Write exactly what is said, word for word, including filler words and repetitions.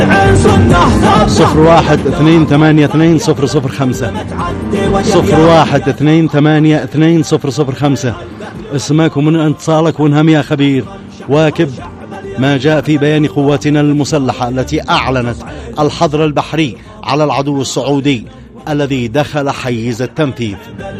صفر واحد اثنين ثمانية اثنين صفر صفر خمسة صفر واحد اثنين ثمانية اثنين صفر صفر خمسة. اسمك ومن اتصالك وانهم يا خبير. واكب ما جاء في بيان قواتنا المسلحة التي أعلنت الحظر البحري على العدو السعودي الذي دخل حيز التنفيذ.